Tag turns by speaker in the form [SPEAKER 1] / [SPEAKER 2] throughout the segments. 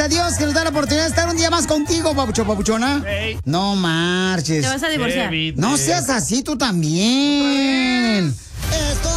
[SPEAKER 1] Dios que nos da la oportunidad de estar un día más contigo, papuchona.
[SPEAKER 2] Hey.
[SPEAKER 1] No marches.
[SPEAKER 3] Te vas a divorciar.
[SPEAKER 1] No seas así tú también. Esto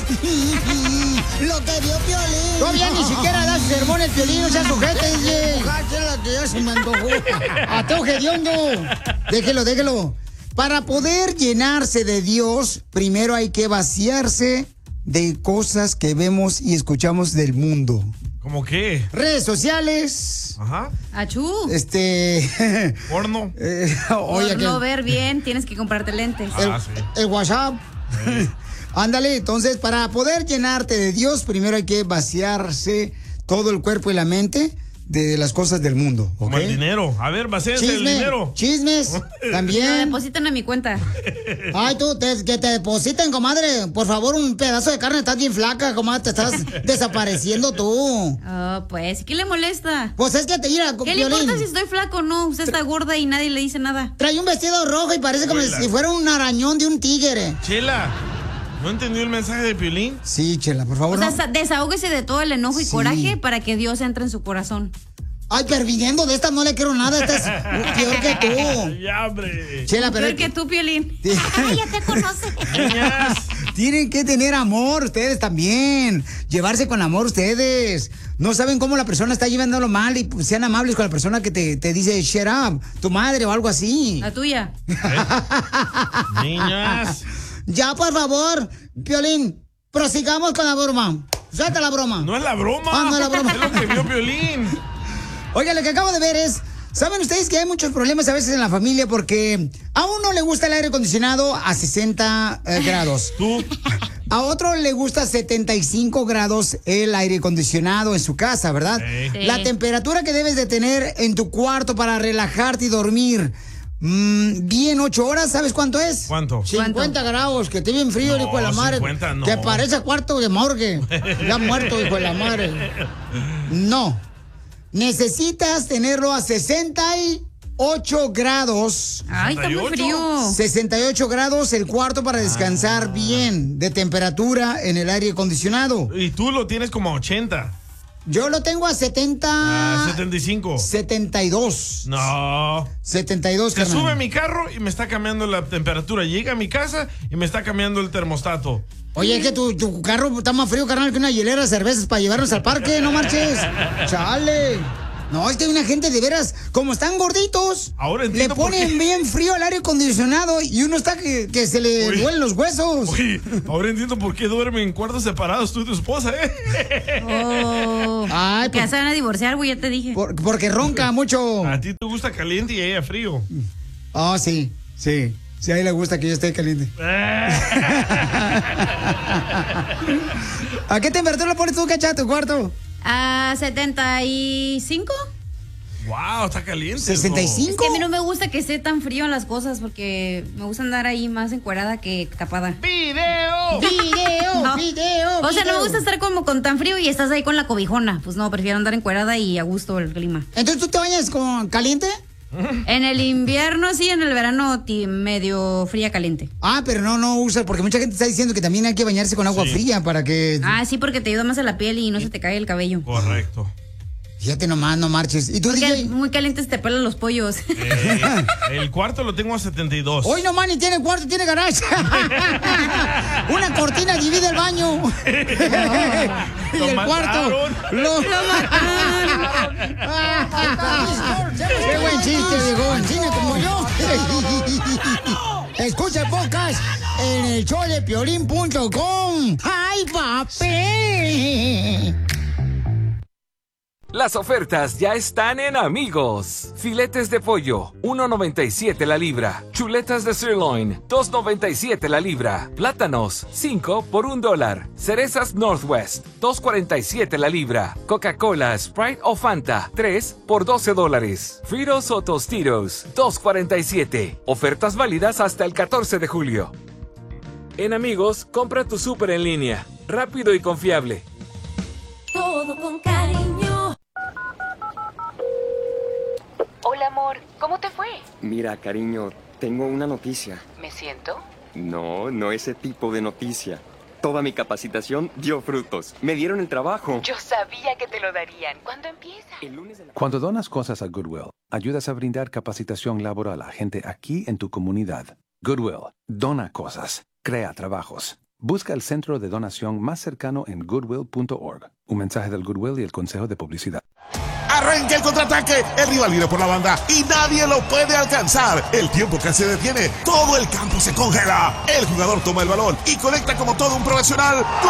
[SPEAKER 1] es lo que vio Piolín. Todavía ni siquiera da su sermón el Piolín, o sea, sujete, DJ. La que ya se me antojó. Ateo hediondo. Déjelo. Para poder llenarse de Dios, primero hay que vaciarse de cosas que vemos y escuchamos del mundo.
[SPEAKER 2] ¿Cómo qué?
[SPEAKER 1] Redes sociales.
[SPEAKER 2] Ajá.
[SPEAKER 3] Achú.
[SPEAKER 2] Porno.
[SPEAKER 3] Por no ver bien, tienes que comprarte lentes.
[SPEAKER 1] El WhatsApp. Ándale, entonces, para poder llenarte de Dios, primero hay que vaciarse todo el cuerpo y la mente de las cosas del mundo. ¿Okay?
[SPEAKER 2] Como el dinero. A ver, vacíense el dinero.
[SPEAKER 1] Chismes, también.
[SPEAKER 3] Me depositan a mi cuenta.
[SPEAKER 1] Ay, tú, que te depositen, comadre. Por favor, un pedazo de carne. Estás bien flaca, comadre. Te estás desapareciendo tú.
[SPEAKER 3] Oh, pues, ¿qué le molesta?
[SPEAKER 1] Pues es que te mira,
[SPEAKER 3] ¿Qué le importa si estoy flaco o no? Usted está gorda y nadie le dice nada.
[SPEAKER 1] Trae un vestido rojo y parece como si fuera un arañón de un tigre.
[SPEAKER 2] Chela, ¿no entendió el mensaje de Piolín?
[SPEAKER 1] Sí, Chela, por favor.
[SPEAKER 3] O sea, desahógese de todo el enojo y coraje para que Dios entre en su corazón.
[SPEAKER 1] Ay, pero viniendo de esta no le quiero nada. Esta es peor que tú.
[SPEAKER 2] Ya, hombre.
[SPEAKER 1] Chela, pero...
[SPEAKER 3] Peor que tú, Piolín.
[SPEAKER 1] Ya te conoces. Tienen que tener amor ustedes también. Llevarse con amor ustedes. No saben cómo la persona está llevándolo mal y pues, sean amables con la persona que te dice shut up, tu madre o algo así.
[SPEAKER 3] La tuya.
[SPEAKER 2] Niñas.
[SPEAKER 1] Ya, por favor, Piolín, prosigamos con la broma. Suelta la broma.
[SPEAKER 2] No es la broma.
[SPEAKER 1] Ah, no es la broma.
[SPEAKER 2] Es lo que vio Piolín.
[SPEAKER 1] Oiga, lo que acabo de ver es, ¿saben ustedes que hay muchos problemas a veces en la familia porque a uno le gusta el aire acondicionado a 60 grados?
[SPEAKER 2] ¿Tú?
[SPEAKER 1] A otro le gusta 75 grados el aire acondicionado en su casa, ¿verdad?
[SPEAKER 3] Sí.
[SPEAKER 1] La temperatura que debes de tener en tu cuarto para relajarte y dormir. Bien 8 horas, ¿sabes cuánto es?
[SPEAKER 2] ¿Cuánto?
[SPEAKER 1] 50 grados, que esté bien frío,
[SPEAKER 2] No,
[SPEAKER 1] hijo de la madre.
[SPEAKER 2] 50 no.
[SPEAKER 1] Que parece cuarto de morgue. Ya muerto, hijo de la madre. No. Necesitas tenerlo a 68 grados.
[SPEAKER 3] Ay, está muy frío.
[SPEAKER 1] 68 grados el cuarto para descansar bien de temperatura en el aire acondicionado.
[SPEAKER 2] Y tú lo tienes como a 80.
[SPEAKER 1] Yo lo tengo a 70.
[SPEAKER 2] 75.
[SPEAKER 1] 72.
[SPEAKER 2] No.
[SPEAKER 1] 72,
[SPEAKER 2] Se
[SPEAKER 1] carnal.
[SPEAKER 2] sube mi carro y me está cambiando la temperatura. Llega a mi casa y me está cambiando el termostato.
[SPEAKER 1] Oye, es que tu carro está más frío, carnal, que una hielera de cervezas para llevarnos al parque, no marches. Chale. No, es que hay una gente de veras, como están gorditos,
[SPEAKER 2] ahora
[SPEAKER 1] le
[SPEAKER 2] entiendo por
[SPEAKER 1] ponen
[SPEAKER 2] qué.
[SPEAKER 1] bien frío al aire acondicionado y uno está que se le duelen los huesos.
[SPEAKER 2] Oye, ahora entiendo por qué duermen en cuartos separados tú y tu esposa, ¿eh?
[SPEAKER 3] Oh.
[SPEAKER 1] Ay,
[SPEAKER 3] que se van a divorciar, güey, ya te dije.
[SPEAKER 1] Porque ronca mucho.
[SPEAKER 2] A ti te gusta caliente y a ella frío.
[SPEAKER 1] Ah, sí, sí. Sí, a ella le gusta que yo esté caliente. ¿A qué temperatura lo pones tú, Cacha, tu cuarto?
[SPEAKER 3] ¿A 75?
[SPEAKER 2] Wow, está caliente.
[SPEAKER 1] 65.
[SPEAKER 3] Es que a mí no me gusta que esté tan frío en las cosas porque me gusta andar ahí más encuerada que tapada.
[SPEAKER 2] ¡Video!
[SPEAKER 1] ¡Video!
[SPEAKER 3] No.
[SPEAKER 1] ¡Video!
[SPEAKER 3] O sea, no me
[SPEAKER 1] video.
[SPEAKER 3] gusta estar como con tan frío y estás ahí con la cobijona. Pues no, prefiero andar encuerada y a gusto el clima.
[SPEAKER 1] Entonces, ¿tú te bañas con caliente?
[SPEAKER 3] En el invierno sí, en el verano medio fría caliente.
[SPEAKER 1] Ah, pero no usa, porque mucha gente está diciendo que también hay que bañarse con agua fría para que...
[SPEAKER 3] Ah, sí, porque te ayuda más a la piel y no se te cae el cabello.
[SPEAKER 2] Correcto.
[SPEAKER 1] Fíjate nomás, no marches. ¿Y tú,
[SPEAKER 3] Porque
[SPEAKER 1] DJ?
[SPEAKER 3] muy calientes te pelan los pollos.
[SPEAKER 2] El cuarto lo tengo a 72.
[SPEAKER 1] Hoy no más ni tiene cuarto, tiene garage. Una cortina divide el baño. Y el cuarto. Lo mataron. Qué buen chiste, digo. Encina como yo. Escucha el podcast en el showdepiolín.com. ¡Ay, papi!
[SPEAKER 4] Las ofertas ya están en Amigos. Filetes de pollo, $1.97 la libra. Chuletas de sirloin, $2.97 la libra. Plátanos, 5 por $1. Cerezas Northwest, $2.47 la libra. Coca-Cola, Sprite o Fanta, 3 por $12. Fritos o Tostitos, $2.47. Ofertas válidas hasta el 14 de julio. En Amigos, compra tu súper en línea. Rápido y confiable.
[SPEAKER 5] Todo con cariño.
[SPEAKER 6] Hola, amor. ¿Cómo te fue?
[SPEAKER 7] Mira, cariño, tengo una noticia.
[SPEAKER 6] ¿Me siento?
[SPEAKER 7] No ese tipo de noticia. Toda mi capacitación dio frutos. Me dieron el trabajo.
[SPEAKER 6] Yo sabía que te lo darían. ¿Cuándo empieza?
[SPEAKER 8] Cuando donas cosas a Goodwill, ayudas a brindar capacitación laboral a gente aquí en tu comunidad. Goodwill, dona cosas, crea trabajos. Busca el centro de donación más cercano en goodwill.org. Un mensaje del Goodwill y el Consejo de Publicidad.
[SPEAKER 9] Arranca el contraataque, el rival viene por la banda y nadie lo puede alcanzar. El tiempo casi se detiene, todo el campo se congela. El jugador toma el balón y conecta como todo un profesional. ¡Gol!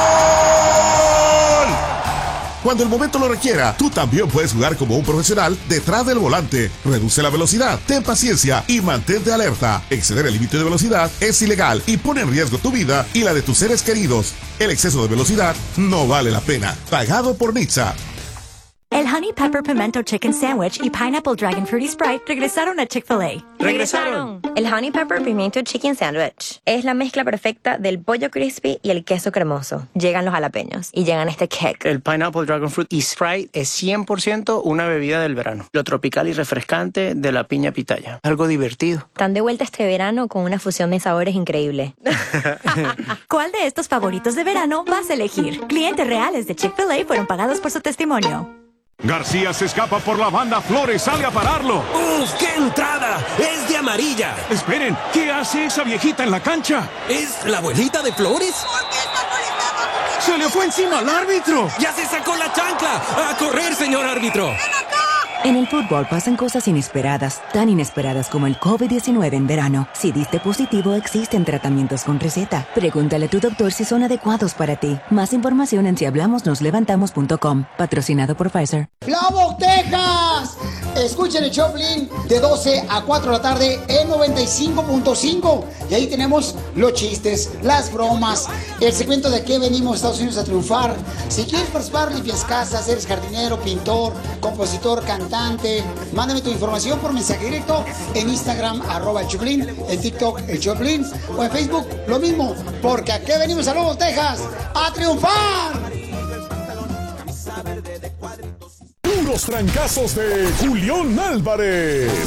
[SPEAKER 9] Cuando el momento lo requiera, tú también puedes jugar como un profesional detrás del volante. Reduce la velocidad, ten paciencia y mantente alerta. Exceder el límite de velocidad es ilegal y pone en riesgo tu vida y la de tus seres queridos. El exceso de velocidad no vale la pena. Pagado por NHTSA.
[SPEAKER 10] El Honey Pepper Pimento Chicken Sandwich y Pineapple Dragon Fruity Sprite regresaron a Chick-fil-A.
[SPEAKER 11] ¡Regresaron! El Honey Pepper Pimiento Chicken Sandwich es la mezcla perfecta del pollo crispy y el queso cremoso. Llegan los jalapeños y llegan este kick.
[SPEAKER 12] El Pineapple Dragon Fruit y Sprite es 100% una bebida del verano. Lo tropical y refrescante de la piña pitaya. Algo divertido.
[SPEAKER 11] Están de vuelta este verano con una fusión de sabores increíble.
[SPEAKER 10] ¿Cuál de estos favoritos de verano vas a elegir? Clientes reales de Chick-fil-A fueron pagados por su testimonio.
[SPEAKER 13] García se escapa por la banda, Flores sale a pararlo.
[SPEAKER 14] ¡Uf, qué entrada! ¡Es de amarilla!
[SPEAKER 13] Esperen, ¿qué hace esa viejita en la cancha?
[SPEAKER 14] ¿Es la abuelita de Flores?
[SPEAKER 13] ¿Por qué está molestando? ¡Se le fue encima al árbitro!
[SPEAKER 14] ¡Ya se sacó la chancla! ¡A correr, señor árbitro!
[SPEAKER 15] En el fútbol pasan cosas inesperadas, tan inesperadas como el COVID-19 en verano. Si diste positivo, existen tratamientos con receta. Pregúntale a tu doctor si son adecuados para ti. Más información en sihablamosnoslevantamos.com. Patrocinado por Pfizer.
[SPEAKER 1] ¡Lobo, Texas! Escuchen el Choplin de 12 a 4 de la tarde en 95.5. Y ahí tenemos los chistes, las bromas, el segmento de qué venimos a Estados Unidos a triunfar. Si quieres participar, limpias casas, eres jardinero, pintor, compositor, cantante, mándame tu información por mensaje directo en Instagram, @el Choplin, en TikTok, el Choplin, o en Facebook, lo mismo, porque aquí venimos a Lobo, Texas, a triunfar.
[SPEAKER 16] Puros trancazos de Julián Álvarez.